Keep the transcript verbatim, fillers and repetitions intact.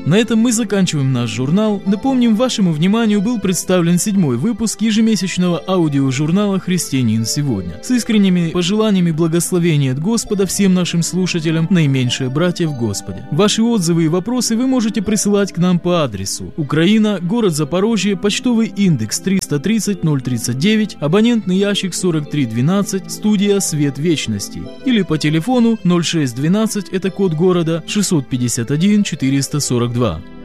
На этом мы заканчиваем наш журнал. Напомним, вашему вниманию был представлен седьмой выпуск ежемесячного аудиожурнала «Христианин сегодня». С искренними пожеланиями благословения от Господа всем нашим слушателям, наименьшие братья в Господе. Ваши отзывы и вопросы вы можете присылать к нам по адресу: Украина, город Запорожье, почтовый индекс триста тридцать ноль тридцать девять, абонентный ящик сорок три двенадцать, студия «Свет вечности». Или по телефону ноль шесть двенадцать, это код города, шестьсот пятьдесят один четыреста сорок два.